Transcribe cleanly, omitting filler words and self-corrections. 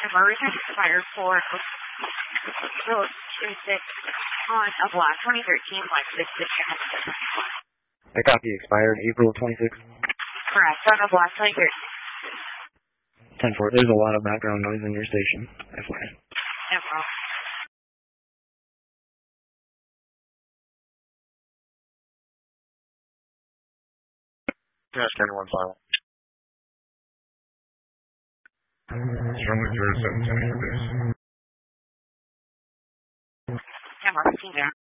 Emergency expired for 26 on a block 2013 Black 66. The copy expired April 26th. Correct, on a block 2013. 10-4, there's a lot of background noise in your station. FYI. No problem. Yes, 10-1 final. Strongly 07, 10 base. Yeah, Mark, 15 there.